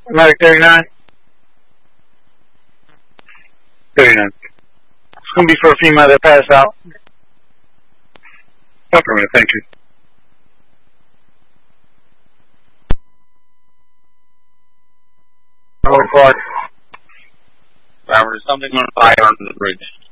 Medic 39. 39. It's going to be for a female that passed out. Affirmative, thank you. Robert, something on fire under the bridge.